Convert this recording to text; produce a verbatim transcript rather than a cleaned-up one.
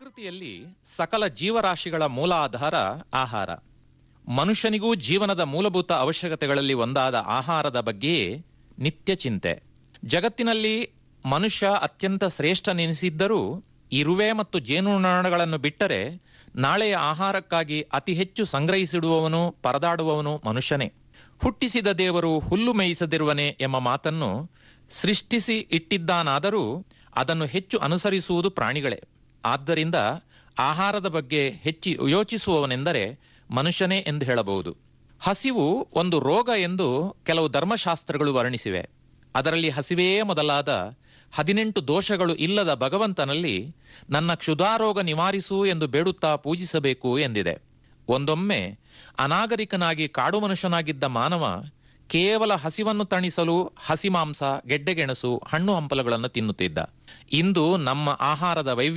ಪ್ರಕೃತಿಯಲ್ಲಿ ಸಕಲ ಜೀವರಾಶಿಗಳ ಮೂಲಾಧಾರ ಆಹಾರ. ಮನುಷ್ಯನಿಗೂ ಜೀವನದ ಮೂಲಭೂತ ಅವಶ್ಯಕತೆಗಳಲ್ಲಿ ಒಂದಾದ ಆಹಾರದ ಬಗ್ಗೆಯೇ ನಿತ್ಯ ಚಿಂತೆ. ಜಗತ್ತಿನಲ್ಲಿ ಮನುಷ್ಯ ಅತ್ಯಂತ ಶ್ರೇಷ್ಠನೆನಿಸಿದ್ದರೂ ಇರುವೆ ಮತ್ತು ಜೇನುನೊಣಗಳನ್ನು ಬಿಟ್ಟರೆ ನಾಳೆಯ ಆಹಾರಕ್ಕಾಗಿ ಅತಿ ಹೆಚ್ಚು ಸಂಗ್ರಹಿಸಿಡುವವನು, ಪರದಾಡುವವನು ಮನುಷ್ಯನೇ. ಹುಟ್ಟಿಸಿದ ದೇವರು ಹುಲ್ಲು ಮೇಯಿಸದಿರುವನೆ ಎಂಬ ಮಾತನ್ನು ಸೃಷ್ಟಿಸಿ ಇಟ್ಟಿದ್ದಾನಾದರೂ ಅದನ್ನು ಹೆಚ್ಚು ಅನುಸರಿಸುವುದು ಪ್ರಾಣಿಗಳೇ. ಆದ್ದರಿಂದ ಆಹಾರದ ಬಗ್ಗೆ ಹೆಚ್ಚು ಯೋಚಿಸುವವನೆಂದರೆ ಮನುಷ್ಯನೇ ಎಂದು ಹೇಳಬಹುದು. ಹಸಿವು ಒಂದು ರೋಗ ಎಂದು ಕೆಲವು ಧರ್ಮಶಾಸ್ತ್ರಗಳು ವರ್ಣಿಸಿವೆ. ಅದರಲ್ಲಿ ಹಸಿವೆಯೇ ಮೊದಲಾದ ಹದಿನೆಂಟು ದೋಷಗಳು ಇಲ್ಲದ ಭಗವಂತನಲ್ಲಿ ನನ್ನ ಕ್ಷುಧಾರೋಗ ನಿವಾರಿಸು ಎಂದು ಬೇಡುತ್ತಾ ಪೂಜಿಸಬೇಕು ಎಂದಿದೆ. ಒಂದೊಮ್ಮೆ ಅನಾಗರಿಕನಾಗಿ ಕಾಡು ಮನುಷ್ಯನಾಗಿದ್ದ ಮಾನವ ಕೇವಲ ಹಸಿವನ್ನು ತಣಿಸಲು ಹಸಿ ಮಾಂಸ, ಗೆಡ್ಡೆಗೆಣಸು, ಹಣ್ಣು ಹಂಪಲುಗಳನ್ನು ತಿನ್ನುತ್ತಿದ್ದ. ಇಂದು ನಮ್ಮ ಆಹಾರದ ವೈವಿಧ್ಯ